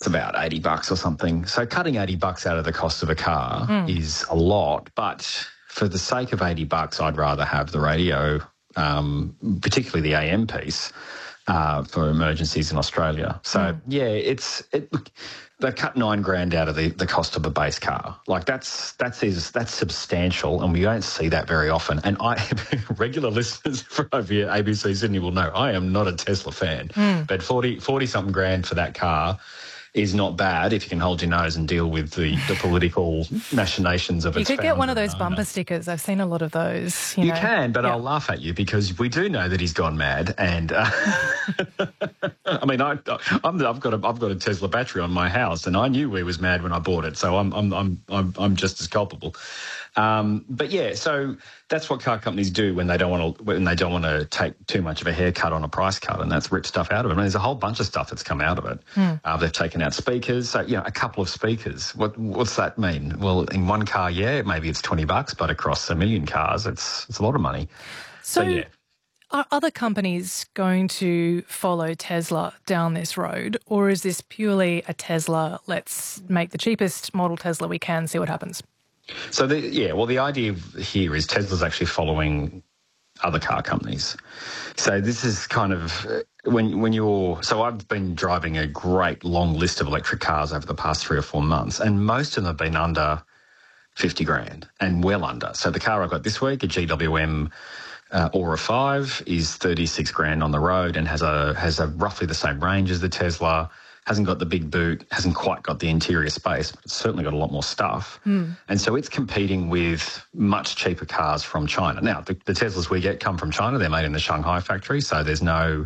about $80 or something. So cutting $80 out of the cost of a car is a lot, but for the sake of $80, I'd rather have the radio, particularly the AM piece, for emergencies in Australia. So they've cut $9,000 out of the cost of a base car. Like that's substantial, and we don't see that very often. And regular listeners over here at ABC Sydney will know I am not a Tesla fan, but 40 something grand for that car is not bad if you can hold your nose and deal with the political machinations of its You could get one of founder those and bumper owner. stickers. I've seen a lot of those. You can, but I'll laugh at you because we do know that he's gone mad. And I mean, I've got a Tesla battery on my house, and I knew he was mad when I bought it, so I'm just as culpable. But yeah, so that's what car companies do when they don't want to take too much of a haircut on a price cut, and that's rip stuff out of it. I mean, there's a whole bunch of stuff that's come out of it. They've taken out speakers, so a couple of speakers. What's that mean? Well, in one car, maybe it's $20, but across a million cars, it's a lot of money. So yeah. Are other companies going to follow Tesla down this road, or is this purely a Tesla, let's make the cheapest model Tesla we can, see what happens? So the idea here is Tesla's actually following other car companies. So this is kind of so I've been driving a great long list of electric cars over the past 3 or 4 months, and most of them have been under 50 grand and well under. So the car I got this week, a GWM Aura 5, is 36 grand on the road and has a roughly the same range as the Tesla. Hasn't got the big boot, hasn't quite got the interior space, but it's certainly got a lot more stuff. And so it's competing with much cheaper cars from China. Now, the Teslas we get come from China. They're made in the Shanghai factory, so there's no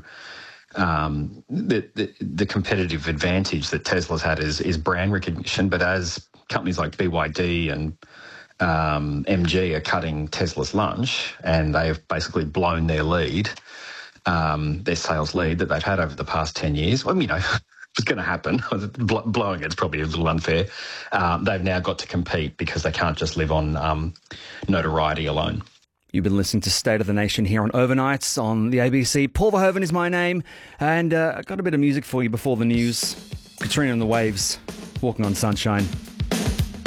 the competitive advantage that Tesla's had is brand recognition. But as companies like BYD and MG are cutting Tesla's lunch, and they've basically blown their lead, their sales lead that they've had over the past 10 years. Well, it's going to happen. Blowing it's probably a little unfair. They've now got to compete because they can't just live on notoriety alone. You've been listening to State of the Nation here on Overnights on the ABC. Paul Verhoeven is my name, and I got a bit of music for you before the news. Katrina and the Waves, Walking on Sunshine.